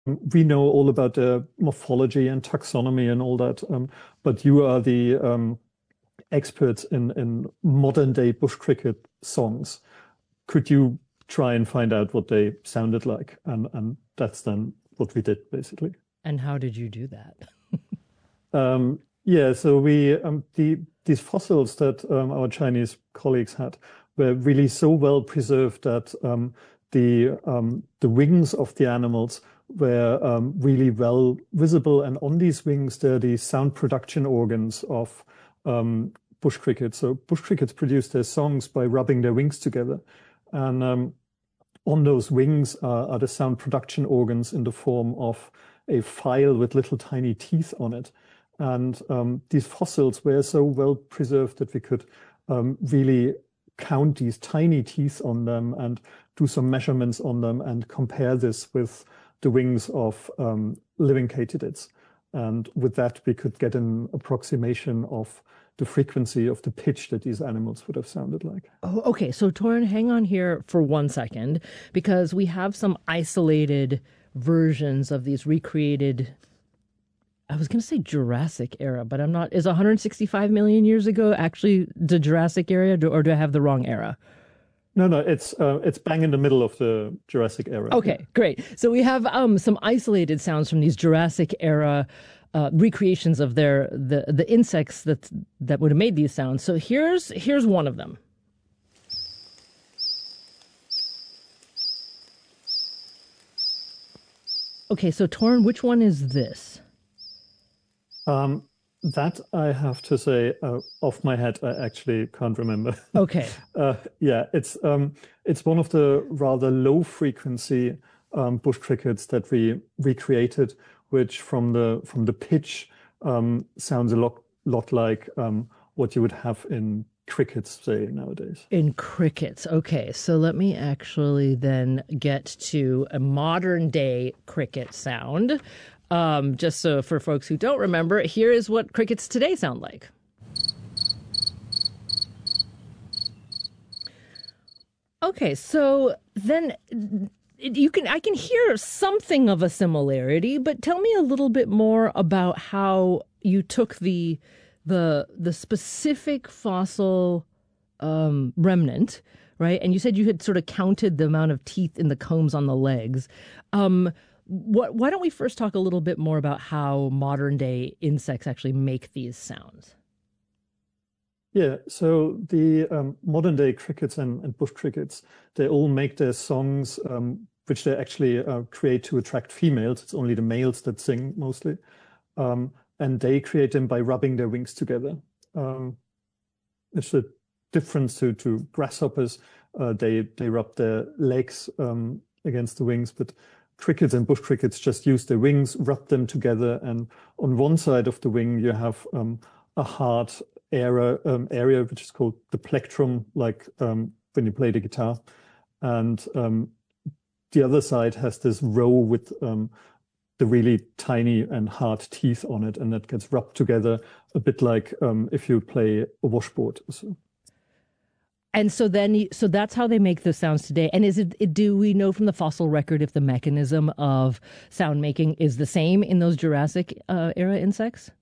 we know all about the morphology and taxonomy and all that, but you are the experts in modern day bush cricket songs. Could you try and find out what they sounded like? And that's then what we did basically. And how did you do that? Yeah, so we these fossils that our Chinese colleagues had were really so well preserved that the wings of the animals were really well visible, and on these wings there are the sound production organs of bush crickets. So bush crickets produce their songs by rubbing their wings together, and on those wings are the sound production organs in the form of a file with little tiny teeth on it. And these fossils were so well preserved that we could really count these tiny teeth on them and do some measurements on them and compare this with the wings of living katydids. And with that, we could get an approximation of the frequency of the pitch that these animals would have sounded like. Oh, okay. So Torin, hang on here for 1 second, because we have some isolated versions of these recreated, I was going to say Jurassic era, but I'm not. Is 165 million years ago actually the Jurassic era, or do I have the wrong era? No, it's bang in the middle of the Jurassic era. Okay, great. So we have some isolated sounds from these Jurassic era recreations of the insects that would have made these sounds. So here's one of them. Okay, so Torin, which one is this? That I have to say, off my head, I actually can't remember. Okay. Yeah, it's one of the rather low frequency bush crickets that we recreated, which from the pitch sounds a lot like what you would have in crickets, say, nowadays. In crickets. Okay, so let me actually then get to a modern day cricket sound. Just so for folks who don't remember, here is what crickets today sound like. Okay, so then I can hear something of a similarity, but tell me a little bit more about how you took the specific fossil remnant, right? And you said you had sort of counted the amount of teeth in the combs on the legs. Why don't we first talk a little bit more about how modern day insects actually make these sounds? Yeah, so the modern day crickets and bush crickets, they all make their songs, which they actually create to attract females. It's only the males that sing mostly. And they create them by rubbing their wings together. It's a difference to grasshoppers. They rub their legs against the wings, but crickets and bush crickets just use their wings, rub them together, and on one side of the wing you have a hard area which is called the plectrum, like when you play the guitar, and the other side has this row with the really tiny and hard teeth on it, and that gets rubbed together a bit like if you play a washboard. And so that's how they make the sounds today. And do we know from the fossil record if the mechanism of sound making is the same in those Jurassic era insects?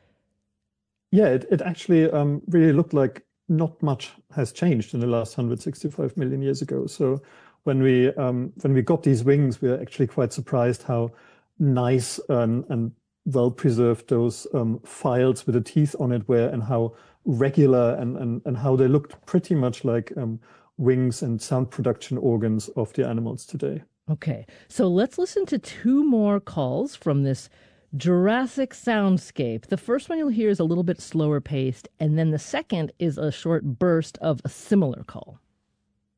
Yeah, it actually really looked like not much has changed in the last 165 million years ago. So when we got these wings, we were actually quite surprised how nice and well preserved those files with the teeth on it were, and how regular and how they looked pretty much like wings and sound production organs of the animals today. Okay, so let's listen to two more calls from this Jurassic soundscape. The first one you'll hear is a little bit slower paced, and then the second is a short burst of a similar call.